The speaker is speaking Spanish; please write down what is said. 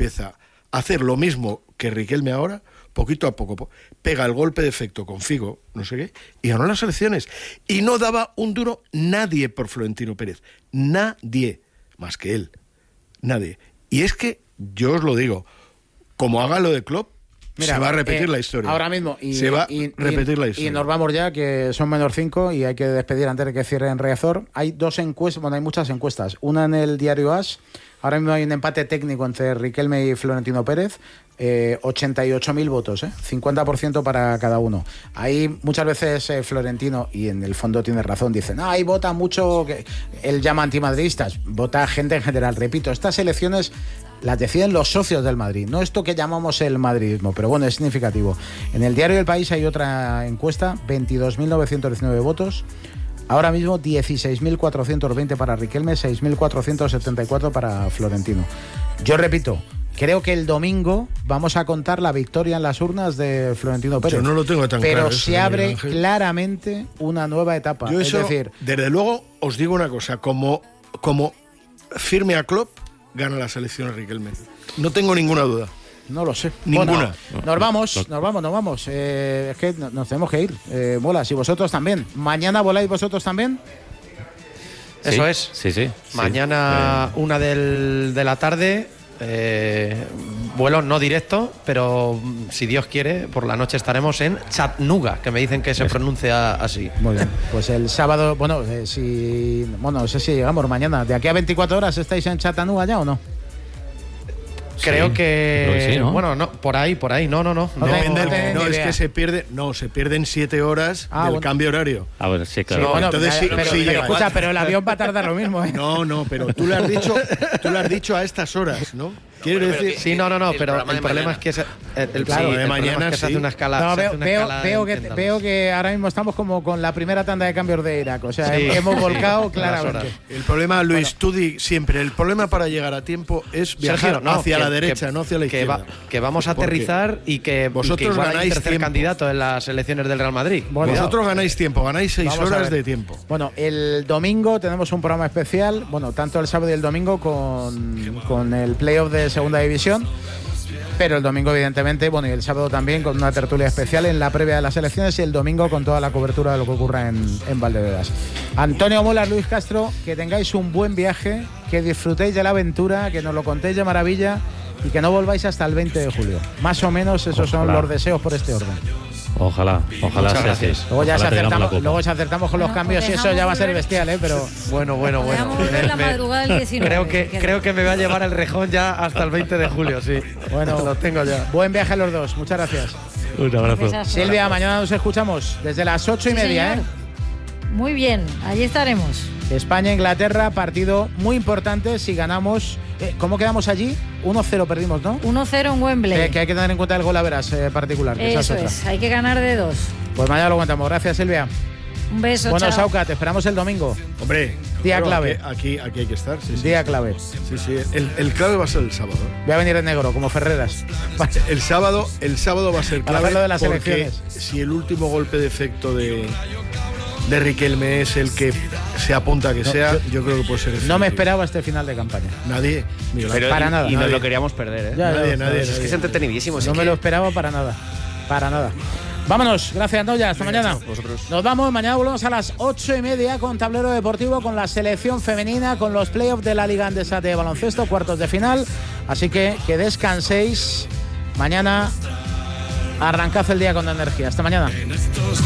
empieza a hacer lo mismo que Riquelme ahora, poquito a poco, pega el golpe de efecto con Figo, no sé qué, y ganó las elecciones. Y no daba un duro nadie por Florentino Pérez. Nadie, más que él. Nadie. Y es que, yo os lo digo, como haga lo de Klopp, mira, se va a repetir la historia. Ahora mismo. Se va a repetir la historia. Y nos vamos ya, que son menos 5 y hay que despedir antes de que cierre en Riazor. Hay dos encuestas, bueno, hay muchas encuestas. Una en el diario AS. Ahora mismo hay un empate técnico entre Riquelme y Florentino Pérez. 88.000 votos, 50% para cada uno. Ahí muchas veces Florentino, y en el fondo tiene razón, dice, no, ahí vota mucho, él llama antimadridistas, vota gente en general. Repito, estas elecciones las deciden los socios del Madrid, no esto que llamamos el madridismo, pero bueno, es significativo. En el diario El País hay otra encuesta, 22.919 votos. Ahora mismo 16.420 para Riquelme, 6.474 para Florentino. Yo repito, creo que el domingo vamos a contar la victoria en las urnas de Florentino Pérez. Yo no lo tengo tan claro. Pero se abre claramente una nueva etapa. Yo eso, es decir, desde luego, os digo una cosa, como firme a Klopp, gana las elecciones Riquelme. No tengo ninguna duda. No lo sé. Ninguna. Bueno, nos vamos. Es que nos tenemos que ir. Bolas, y vosotros también. ¿Mañana voláis vosotros también? Sí, eso es. Sí. Mañana 1 de la tarde. Vuelo no directo, pero si Dios quiere, por la noche estaremos en Chattanooga, que me dicen que se pronuncia así. Muy bien. Pues el sábado, no sé si llegamos mañana. ¿De aquí a 24 horas estáis en Chattanooga ya o no? Creo que sí, ¿no? Bueno, no, por ahí, no. Es que se pierden 7 horas del cambio horario. A ver, sí, claro. Sí, bueno, entonces, pero escucha, pero el avión va a tardar lo mismo, ¿eh? No, pero tú le has dicho a estas horas, ¿no? Quiero decir, sí, no, pero el problema es que de mañana se hace una escala. No, veo que ahora mismo estamos como con la primera tanda de cambios de Irak, o sea, hemos volcado claramente. El problema, Luis, tú di siempre, el problema para llegar a tiempo es viajar hacia la derecha, no hacia la izquierda. Que vamos a aterrizar y que vosotros ganáis tercer tiempo. Candidato en las elecciones del Real Madrid. Bueno, vosotros ganáis tiempo, ganáis 6 horas de tiempo. Bueno, el domingo tenemos un programa especial, tanto el sábado y el domingo con el playoff de Segunda División, pero el domingo evidentemente, y el sábado también con una tertulia especial en la previa de las elecciones y el domingo con toda la cobertura de lo que ocurra en Valdebebas. Antonio Molas, Luis Castro, que tengáis un buen viaje, que disfrutéis de la aventura, que nos lo contéis de maravilla y que no volváis hasta el 20 de julio. Más o menos esos son los deseos por este orden. Ojalá sea así. Luego ya acertamos con los cambios y eso ya va a ser bestial, pero bueno. La madrugada del 19. Creo que me va a llevar el rejón ya hasta el 20 de julio, sí. Bueno, lo tengo ya. Buen viaje a los dos, muchas gracias. Un abrazo. Silvia, mañana nos escuchamos desde las 8:30, señor. Muy bien, allí estaremos. España-Inglaterra, partido muy importante si ganamos. ¿Cómo quedamos allí? 1-0 perdimos, ¿no? 1-0 en Wembley. Que hay que tener en cuenta el gol a veras particular. Que eso es, hay que ganar de 2. Pues mañana lo contamos. Gracias, Silvia. Un beso, Bueno, chao. Sauca, te esperamos el domingo. Hombre, día clave. Aquí hay que estar. Sí, día clave. Sí. El clave va a ser el sábado. Voy a venir en negro, como Ferreras. El sábado va a ser clave. Para hablar de las elecciones. Si el último golpe de efecto de Riquelme es el que se apunta que sea, yo creo que puede ser no me esperaba este final de campaña. Nadie. Para nada. Y no lo queríamos perder, ¿eh? Nadie. Es que es entretenidísimo. No me lo esperaba para nada. Vámonos, gracias, Noya, hasta mañana. Nos vamos, mañana volvemos a las 8:30 con Tablero Deportivo, con la selección femenina, con los playoffs de la Liga Andesa de baloncesto, cuartos de final. Así que descanséis. Mañana arrancad el día con energía. Hasta mañana.